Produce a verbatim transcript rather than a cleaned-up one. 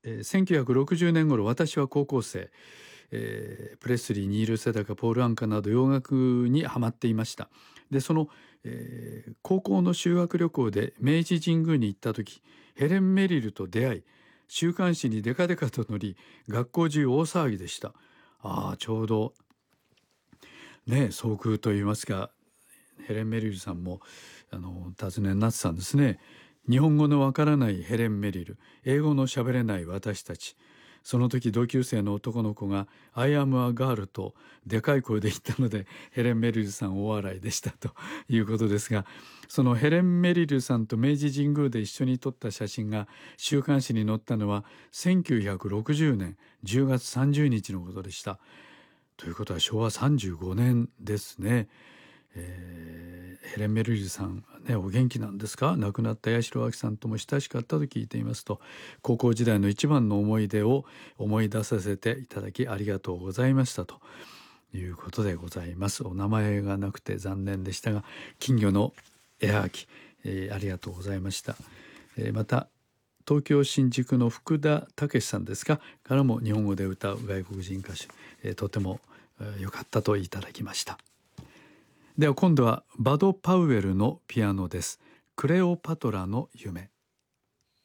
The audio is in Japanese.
えー、せんきゅうひゃくろくじゅうねん頃、私は高校生、えープレスリー、ニール・セダカ、ポール・アンカなど洋楽にハマっていました。でその、えー高校の修学旅行で明治神宮に行った時、ヘレン・メリルと出会い、週刊誌にデカデカと載り、学校中大騒ぎでした。ああ、ちょうどね、遭遇といいますか、ヘレン・メリルさんもあの訪ねになってたんですね。日本語のわからないヘレン・メリル、英語の喋れない私たち。その時同級生の男の子が「I am a girl」とでかい声で言ったので、ヘレン・メリルさん大笑いでしたということですが、そのヘレン・メリルさんと明治神宮で一緒に撮った写真が週刊誌に載ったのはせんきゅうひゃくろくじゅうねんじゅうがつさんじゅうにちのことでした。ということはしょうわさんじゅうごねんですね。えーヘレン・メリルさん、ね、お元気なんですか？亡くなった八代亜紀さんとも親しかったと聞いていますと、高校時代の一番の思い出を思い出させていただきありがとうございましたということでございます。お名前がなくて残念でしたが、金魚の絵はがき、えーありがとうございました。えーまた東京新宿の福田武さんですかからも日本語で歌う外国人歌手、えーとても良かったといただきました。では今度はバド・パウエルのピアノです。クレオパトラの夢。